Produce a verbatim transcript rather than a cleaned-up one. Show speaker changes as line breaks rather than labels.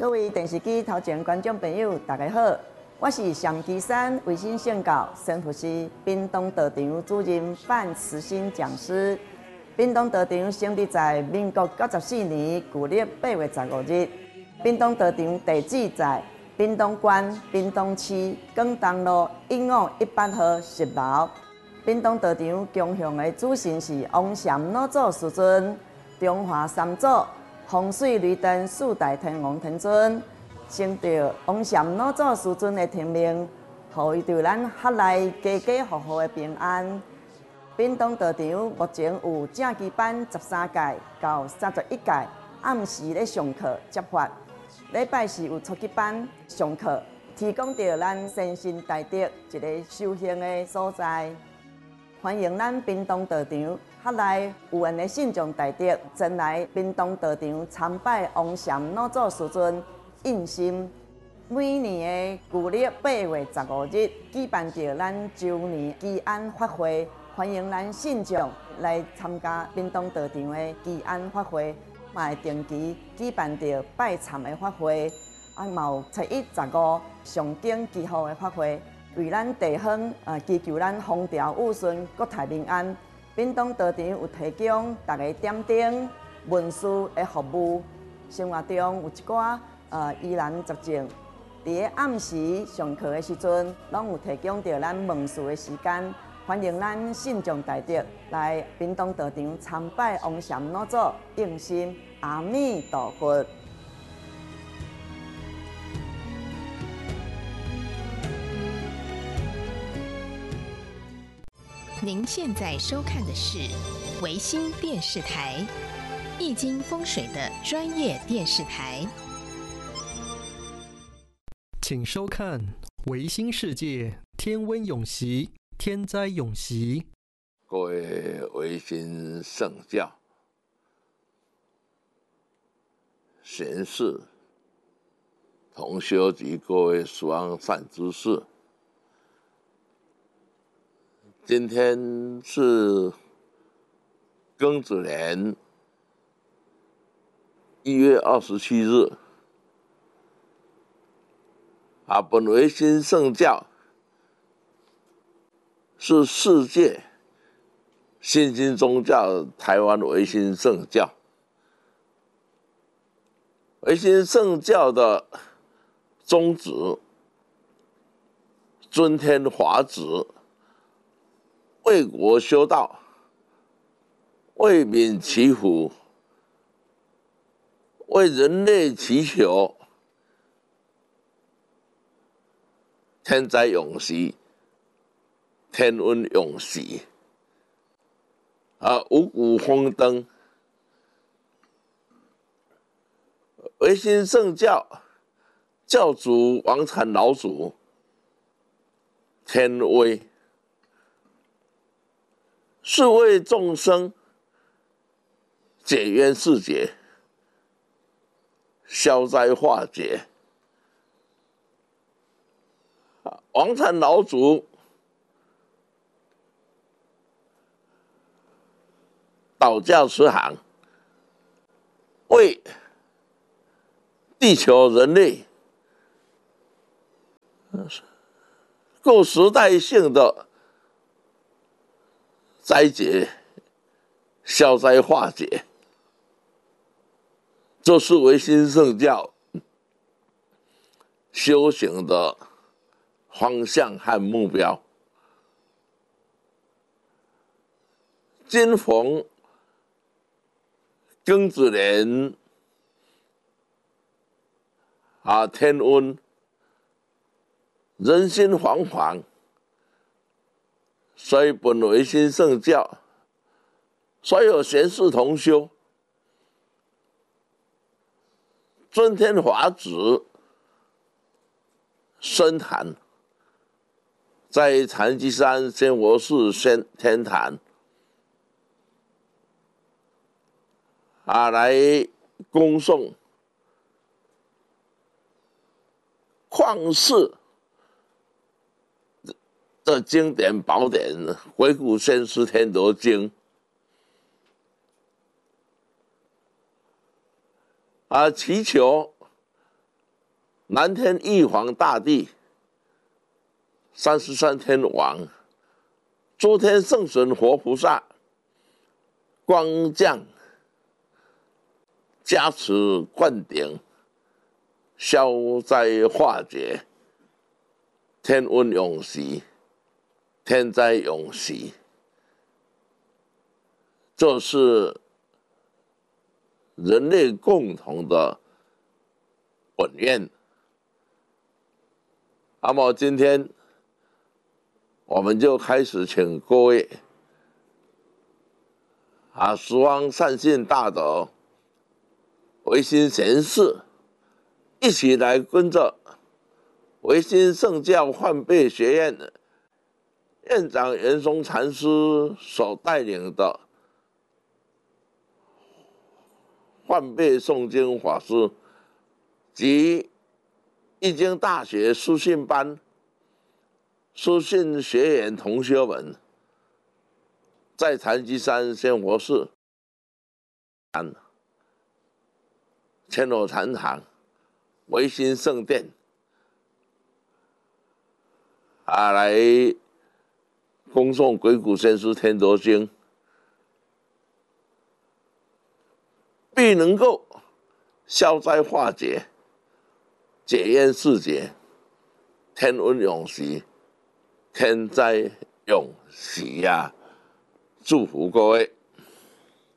各位电视机头前观众朋友，大家好，我是上基山维新圣教神父师屏东道场主任范慈心讲师。屏东道场成立在民国九十四年旧历八月十五日。屏东道场地址在屏东县屏东市广东路一五一八号十楼。屏东道场供奉的主神是王禅老祖师尊、中华三祖、风水雷电四大天王天尊。承着王禅老祖师尊的天命，予伊对咱合内家家户户的平安。屏东道场目前有正基班十三届到三十一届，暗时咧上课接发。礼拜四有初级班上课，提供着咱先信大德一个修行的所在。欢迎咱屏东道场合内有缘的信众大德前来屏东道场参拜王禅老祖师尊印心。每年的旧历八月十五日举办着咱周年祈安法会，欢迎咱信众来参加屏东道场的祈安法会，嘛会定期举办着拜忏的法会，啊，嘛有初一十五上经祈福的法会。为咱地方啊，祈求咱风调雨顺、国泰民安。屏东道场有提供大家点灯、文书的服务，生活中有一寡呃疑难杂症，伫个暗时上课的时阵，拢有提供着咱问事的时间。欢迎咱信众大德来屏东道场参拜王禅老祖印心。阿弥陀佛。
您现在收看的是维新电视台易经风水的专业电视台，
请收看维新世界天温永息，天灾永息。
各位维新圣教贤士、同修及各位诸方善知识，今天是庚子年一月二十七日，啊，本维新圣教是世界新兴宗教台湾维新圣教。维新圣教的宗旨，尊天华旨，为国修道，为民祈福，为人类祈求天灾永息，天温永息，啊，五谷丰登。维新圣教教主王禅老祖天威，是为众生解冤释结、消灾化解。王禅老祖导教慈航，为地球人类各时代性的灾劫、消灾化解，这是维新圣教修行的方向和目标。今逢庚子年啊，天温，人心惶惶，所以本维新圣教所有贤士同修，尊天华旨深坛，在禅机山仙佛寺仙天坛啊，来恭送旷世的经典宝典《回顾先师天德经》啊，祈求南天玉皇大帝，三十三天王，诸天圣神活菩萨，光降加持灌顶，消灾化解，天温永息，天灾永息。这是人类共同的本愿。那么今天我们就开始请各位啊，十方善信大德、唯心贤士，一起来跟着唯心圣教换辈学院院长圆松禅师所带领的换辈诵经法师及易经大学书信班书信学员同学们，在禅机山仙佛寺、千罗禅堂、唯心圣殿啊，来恭诵鬼谷先师天德经，必能够消灾化解、解冤释结、天温永息、天灾永息呀！祝福各位。